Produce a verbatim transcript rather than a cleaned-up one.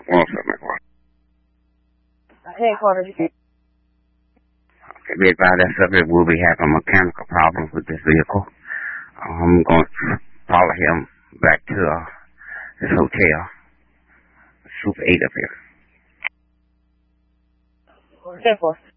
One second, boy. Headquarters. Okay, be advised that subject will be having mechanical problems with this vehicle. I'm going to follow him back to uh, this hotel. Super eight up here. ten four.